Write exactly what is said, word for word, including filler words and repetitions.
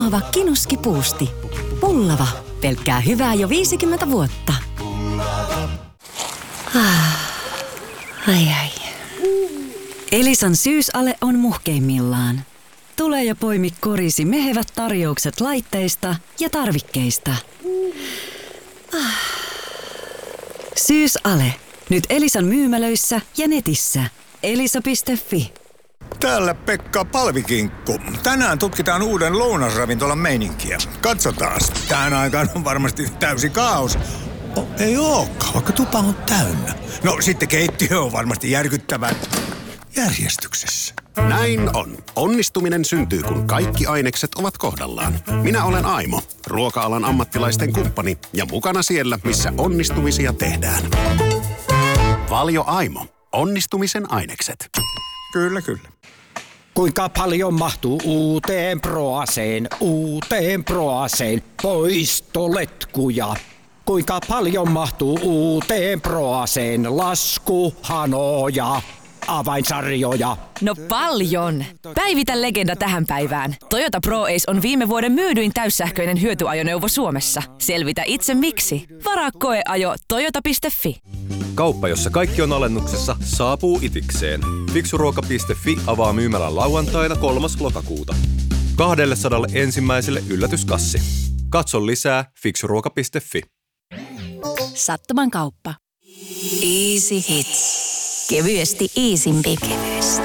Pullava kinuskipuusti. Pullava. Pelkkää hyvää jo viisikymmentä vuotta. Ah. Ai ai. Elisan syysale on muhkeimmillaan. Tule ja poimi korisi mehevät tarjoukset laitteista ja tarvikkeista. Ah. Syysale. Nyt Elisan myymälöissä ja netissä. elisa piste fi. Täällä Pekka Palvikinkku. Tänään tutkitaan uuden lounasravintolan meininkiä. Katsotaas. Tähän aikaan on varmasti täysi kaos. Oh, ei ookaan, vaikka tupa on täynnä. No sitten keittiö on varmasti järkyttävän järjestyksessä. Näin on. Onnistuminen syntyy, kun kaikki ainekset ovat kohdallaan. Minä olen Aimo, ruoka-alan ammattilaisten kumppani ja mukana siellä, missä onnistumisia tehdään. Valio Aimo. Onnistumisen ainekset. Kyllä, kyllä. Kuinka paljon mahtuu uuteen Proaseen, uuteen Proaseen poistoletkuja? Kuinka paljon mahtuu uuteen Proaseen laskuhanoja, avainsarjoja? No paljon! Päivitä legenda tähän päivään. Toyota ProAce on viime vuoden myydyin täyssähköinen hyötyajoneuvo Suomessa. Selvitä itse miksi. Varaa koeajo toyota piste fi. Kauppa, jossa kaikki on alennuksessa, saapuu itikseen. Fiksuruoka piste fi avaa myymälän lauantaina kolmas lokakuuta. kaksisataa ensimmäiselle yllätyskassi. Katso lisää fiksuruoka piste fi. Sattuman kauppa. Easy hits. Kevyesti easimpi.